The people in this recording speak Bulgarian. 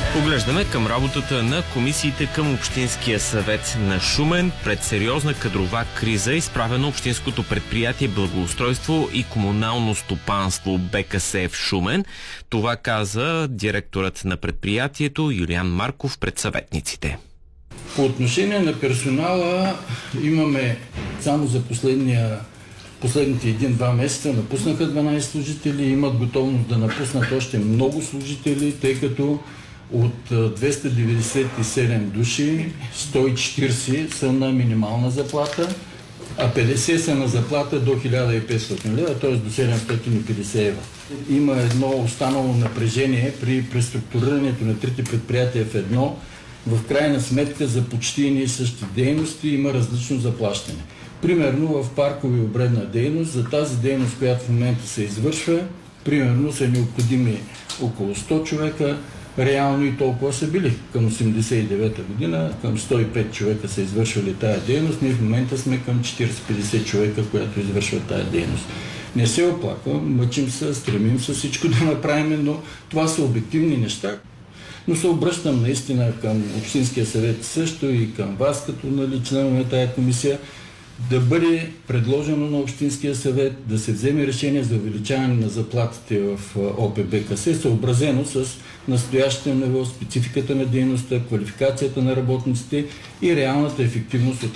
Поглеждаме към работата на комисиите към Общинския съвет на Шумен. Пред сериозна кадрова криза изправено Общинското предприятие Благоустройство и комунално стопанство БКС в Шумен. Това каза директорът на предприятието Юлиан Марков пред съветниците. По отношение на персонала имаме само за последните 1-2 месеца напуснаха 12 служители, имат готовност да напуснат още много служители, тъй като от 297 души, 140 са на минимална заплата, а 50 са на заплата до 1500 лева, т.е. до 750 евро. Има едно останало напрежение при преструктурирането на трите предприятия в едно. В крайна сметка за почти едни и същи дейности има различно заплащане. Примерно в паркови обредна дейност, за тази дейност, която в момента се извършва, примерно са необходими около 100 човека, реално и толкова са били. Към 89-та година, към 105 човека са извършвали тая дейност, ние в момента сме към 40-50 човека, които извършват тая дейност. Не се оплаквам, мъчим се, стремим се всичко да направим, но това са обективни неща. Но се обръщам наистина към Общинския съвет също и към вас, като членове на тая комисия, да бъде предложено на Общинския съвет да се вземе решение за увеличаване на заплатите в ОПБКС, съобразено с настоящето ниво, спецификата на дейността, квалификацията на работниците и реалната ефективност от